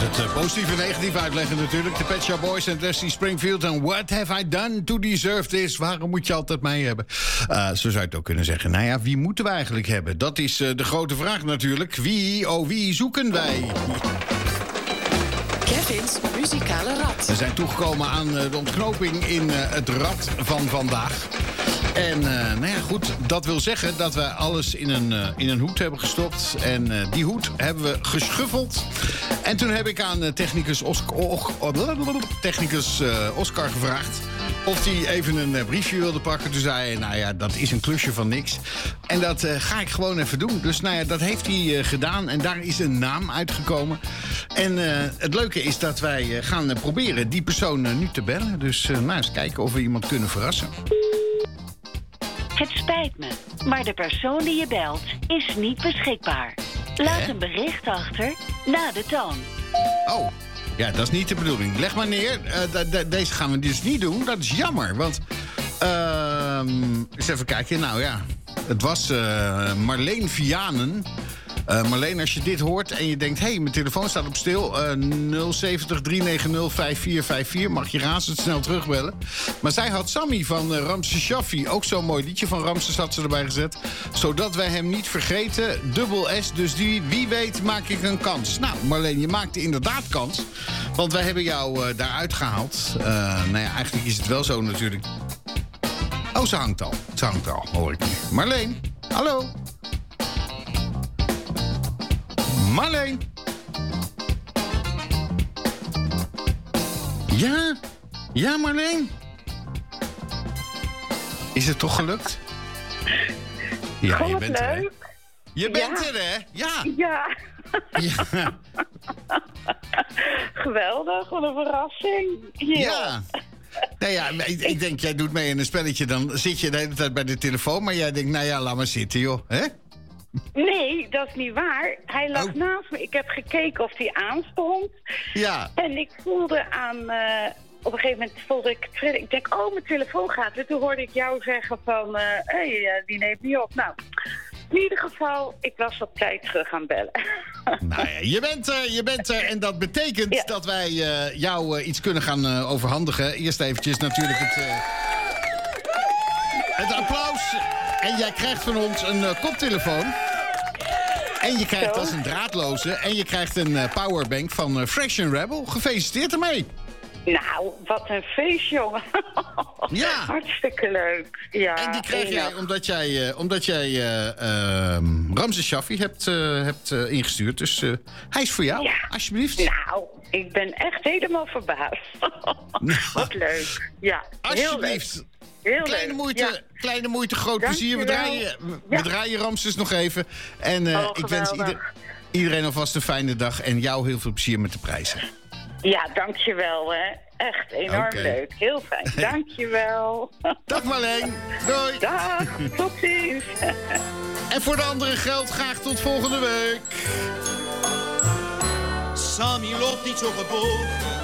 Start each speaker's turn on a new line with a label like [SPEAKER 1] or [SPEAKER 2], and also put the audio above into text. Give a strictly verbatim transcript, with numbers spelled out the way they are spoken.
[SPEAKER 1] Het uh, positieve en negatief uitleggen natuurlijk. De Pet Shop Boys en Dusty Springfield. En what have I done to deserve this? Waarom moet je altijd mij hebben? Uh, zo zou je het ook kunnen zeggen. Nou ja, wie moeten we eigenlijk hebben? Dat is uh, de grote vraag natuurlijk. Wie, oh wie zoeken wij?
[SPEAKER 2] Kevin's muzikale rad.
[SPEAKER 1] We zijn toegekomen aan uh, de ontknoping in uh, het rad van vandaag. En uh, nou ja, goed, dat wil zeggen dat we alles in een, uh, in een hoed hebben gestopt. En uh, die hoed hebben we geschuffeld. En toen heb ik aan uh, technicus, Oscar, oh, technicus uh, Oscar gevraagd of hij even een uh, briefje wilde pakken. Toen zei hij, nou ja, dat is een klusje van niks. En dat uh, ga ik gewoon even doen. Dus nou ja, dat heeft hij uh, gedaan. En daar is een naam uitgekomen. En uh, het leuke is dat wij uh, gaan uh, proberen die persoon uh, nu te bellen. Dus uh, nou, eens kijken of we iemand kunnen verrassen.
[SPEAKER 3] Het spijt me, maar de persoon die je belt is niet beschikbaar. Laat een bericht achter na de toon.
[SPEAKER 1] Oh, ja, dat is niet de bedoeling. Leg maar neer. Uh, de, de, deze gaan we dus niet doen. Dat is jammer, want... Uh, eens even kijken. Nou ja, het was uh, Marleen Vianen. Uh, Marleen, als je dit hoort en je denkt... hé, hey, mijn telefoon staat op stil. Uh, nul zeven drie negen nul vijf vier vijf vier. Mag je razendsnel terugbellen. Maar zij had Sammy van uh, Ramses Shaffi. Ook zo'n mooi liedje van Ramses had ze erbij gezet. Zodat wij hem niet vergeten. Dubbel S, dus die, wie weet maak ik een kans. Nou, Marleen, je maakte inderdaad kans. Want wij hebben jou uh, daaruit gehaald. Uh, nou ja, eigenlijk is het wel zo natuurlijk. Oh, ze hangt al. Ze hangt al, hoor ik nu. Marleen, hallo. Marleen. Ja? Ja, Marleen? Is het toch gelukt? Ja,
[SPEAKER 4] Gewoon
[SPEAKER 1] je bent
[SPEAKER 4] leuk.
[SPEAKER 1] er, hè? Je bent
[SPEAKER 4] Ja.
[SPEAKER 1] er, hè? Ja.
[SPEAKER 4] Ja.
[SPEAKER 1] Ja.
[SPEAKER 4] Geweldig, wat een verrassing. Ja.
[SPEAKER 1] Ja. Nou ja, ik, ik denk, jij doet mee in een spelletje. Dan zit je de hele tijd bij de telefoon. Maar jij denkt, nou ja, laat maar zitten, joh. Hè?
[SPEAKER 4] Nee, dat is niet waar. Hij lag
[SPEAKER 1] Oh.
[SPEAKER 4] naast me. Ik heb gekeken of hij aanstond.
[SPEAKER 1] Ja.
[SPEAKER 4] En ik voelde aan... Uh, op een gegeven moment voelde ik trillen. Ik denk, oh, mijn telefoon gaat. En toen hoorde ik jou zeggen van... Uh, hey, uh, die neemt niet op. Nou, in ieder geval, ik was op tijd terug gaan bellen.
[SPEAKER 1] Nou ja, je bent er, je bent er. En dat betekent
[SPEAKER 4] Ja.
[SPEAKER 1] dat wij uh, jou uh, iets kunnen gaan uh, overhandigen. Eerst eventjes natuurlijk het, uh, het applaus. En jij krijgt van ons een uh, koptelefoon. En je krijgt
[SPEAKER 4] Zo.
[SPEAKER 1] als een draadloze. En je krijgt een uh, powerbank van uh, Fresh and Rebel. Gefeliciteerd ermee.
[SPEAKER 4] Nou, wat een feest, jongen.
[SPEAKER 1] Ja.
[SPEAKER 4] Hartstikke leuk. Ja,
[SPEAKER 1] En die kreeg jij
[SPEAKER 4] enig.
[SPEAKER 1] omdat jij, uh, omdat jij uh, uh, Ramses Shaffi hebt, uh, hebt uh, ingestuurd. Dus uh, hij is voor jou,
[SPEAKER 4] Ja.
[SPEAKER 1] alsjeblieft.
[SPEAKER 4] Nou, ik ben echt helemaal verbaasd. Wat leuk. Ja, heel leuk.
[SPEAKER 1] Alsjeblieft.
[SPEAKER 4] Heel
[SPEAKER 1] Kleine
[SPEAKER 4] leuk.
[SPEAKER 1] moeite,
[SPEAKER 4] Ja.
[SPEAKER 1] kleine moeite, groot
[SPEAKER 4] Dank
[SPEAKER 1] plezier. We
[SPEAKER 4] je wel.
[SPEAKER 1] draaien, we, we
[SPEAKER 4] Ja.
[SPEAKER 1] draaien Ramses nog even. En uh,
[SPEAKER 4] Oh,
[SPEAKER 1] ik wens
[SPEAKER 4] geweldig.
[SPEAKER 1] ieder, iedereen alvast een fijne dag. En jou heel veel plezier met de prijzen.
[SPEAKER 4] Ja, dankjewel, hè. Echt enorm
[SPEAKER 1] Oké.
[SPEAKER 4] leuk. Heel fijn. Dankjewel.
[SPEAKER 1] Dag Marleen. Doei.
[SPEAKER 4] Dag. Tot ziens.
[SPEAKER 1] En voor de andere geldt graag tot volgende week.
[SPEAKER 5] Sammy loopt niet zo gebogen.